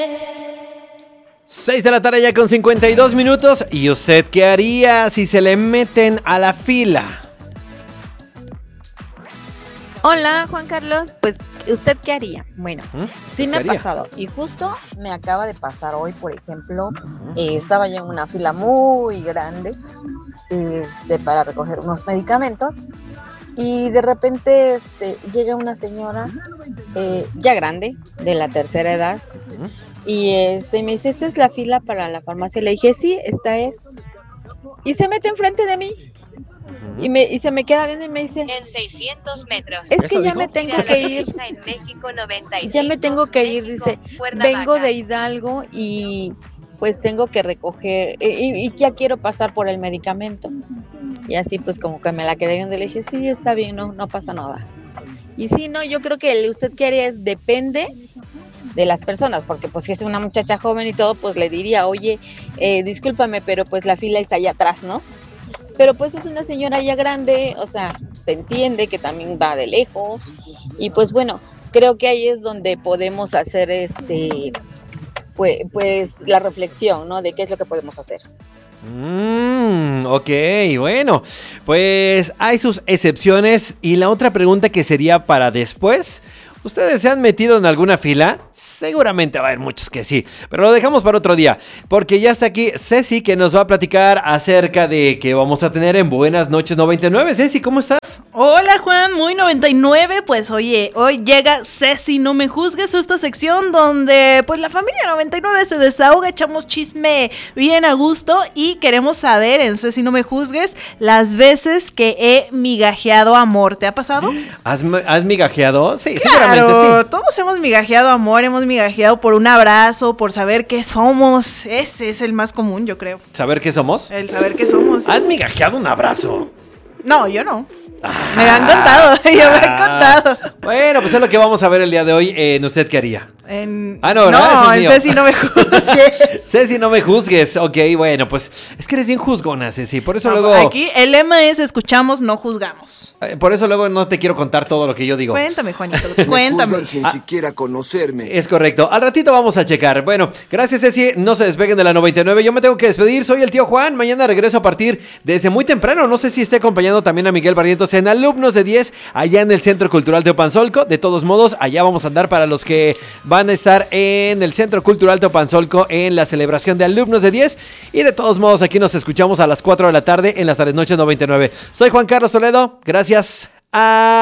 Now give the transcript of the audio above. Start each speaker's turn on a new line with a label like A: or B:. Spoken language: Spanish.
A: 6 de la tarde ya con 52 minutos. ¿Y usted qué haría si se le meten a la fila?
B: Hola, Juan Carlos. Pues, ¿usted qué haría? Bueno, sí me ha
A: haría?
B: pasado. Y justo me acaba de pasar hoy, por ejemplo, estaba yo en una fila muy grande para recoger unos medicamentos. Y de repente llega una señora ya grande, de la tercera edad, y me dice, ¿esta es la fila para la farmacia? Le dije, sí, esta es. Y se mete enfrente de mí y se me queda viendo y me dice,
C: En 600 metros.
B: es que
A: ¿Eso
B: ya
A: dijo?
B: me tengo
C: Gire a la
B: que ir,
C: derecha en México 95.
B: ya me tengo que ir,
C: México,
B: dice,
C: Cuernavaca.
B: vengo de Hidalgo y pues tengo que recoger, y ya quiero pasar por el medicamento. Y así pues como que me la quedé viendo y le dije, sí, está bien, no pasa nada. Y sí, no, yo creo que usted qué haría es, depende de las personas, porque pues si es una muchacha joven y todo, pues le diría, oye, discúlpame, pero pues la fila está allá atrás, ¿no? Pero pues es una señora ya grande, o sea, se entiende que también va de lejos, y pues bueno, creo que ahí es donde podemos hacer pues la reflexión, ¿no? De qué es lo que podemos hacer.
A: Ok, bueno, pues hay sus excepciones. Y la otra pregunta que sería para después: ¿ustedes se han metido en alguna fila? Seguramente va a haber muchos que sí, pero lo dejamos para otro día, porque ya está aquí Ceci, que nos va a platicar acerca de qué vamos a tener en Buenas Noches 99. Ceci, ¿cómo estás?
D: Hola Juan, muy 99, pues oye, hoy llega Ceci, no me juzgues, esta sección donde pues la familia 99 se desahoga, echamos chisme bien a gusto y queremos saber en Ceci, no me juzgues, las veces que he migajeado amor. ¿Te ha pasado?
A: ¿Has migajeado? Sí,
D: Claro,
A: seguramente sí.
D: todos hemos migajeado amor, hemos migajeado por un abrazo, por saber qué somos. Ese es el más común, yo creo.
A: ¿Saber qué somos?
D: El saber qué somos.
A: ¿Has migajeado un abrazo?
D: No, yo no. Me han contado, me han contado.
A: Bueno, pues es lo que vamos a ver el día de hoy en ¿Usted qué haría? No,
D: No,
A: ese es
D: en
A: mío.
D: Ceci, no me juzgues.
A: Ceci, no me juzgues. Ok, bueno, pues es que eres bien juzgona, Ceci. Por eso
D: No,
A: luego...
D: aquí el lema es escuchamos, no juzgamos.
A: Por eso luego no te quiero contar todo lo que yo digo.
D: Cuéntame, Juanito,
E: Me
D: cuéntame.
E: juzgan sin siquiera conocerme.
A: Es correcto. Al ratito vamos a checar. Bueno, gracias, Ceci. No se despeguen de la 99. Yo me tengo que despedir. Soy el tío Juan. Mañana regreso a partir desde muy temprano. No sé si esté acompañando también a Miguel Barrientos en Alumnos de 10 allá en el Centro Cultural Teopanzolco. De todos modos, allá vamos a andar para los que van a estar en el Centro Cultural Teopanzolco en la celebración de Alumnos de 10. Y de todos modos, aquí nos escuchamos a las 4 de la tarde en las tardes noches 99. Soy Juan Carlos Toledo. Gracias.